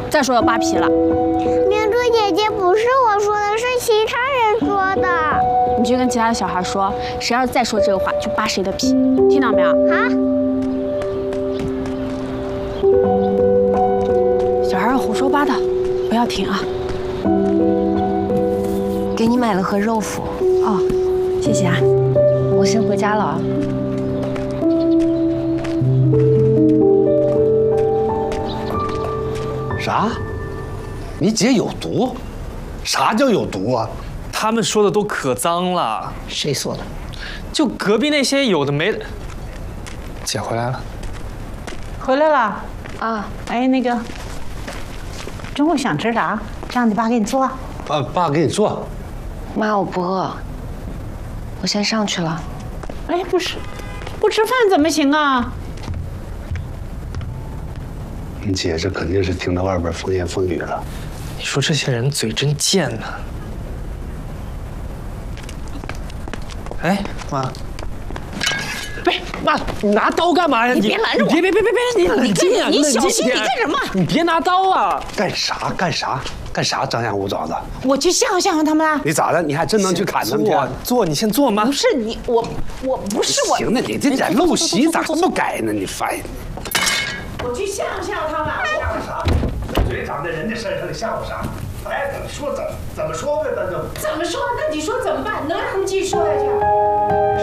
再说要扒皮了。 明珠姐姐不是我说的，是其他人说的。 你去跟其他的小孩说，谁要是再说这个话，就扒谁的皮，听到没有？ 啊！ 小孩胡说八道，不要听啊。 给你买了盒肉脯。 哦，谢谢啊。 我先回家了啊。 啥？你姐有毒？啥叫有毒啊？ 他们说的都可脏了。 谁说的？ 就隔壁那些有的没的。姐回来了。 回来了啊！ 哎，那个，中午想吃啥？让你爸给你做。 爸给你做。 妈，我不饿，我先上去了。 哎，不是，不吃饭怎么行啊？ 你姐这肯定是听到外边风言风语了。 你说这些人嘴真贱呐！哎，妈， 不是， 妈，你拿刀干嘛呀？ 你别拦着我！ 别，你冷静啊！ 你小心，你干什么？ 你别拿刀啊！ 干啥？张牙舞爪的！ 我去吓唬吓唬他们啊！ 你咋的？你还真能去砍他们去？ 坐，你先坐，妈。 不是你，我不是我。 行了，你这点陋习咋这么改呢？你烦人！ 我去吓唬吓唬他们。 吓唬啥？嘴长在人家身上，你吓唬啥？哎，怎么说呗？咱就怎么说？那你说怎么办？能让他们继续说下去？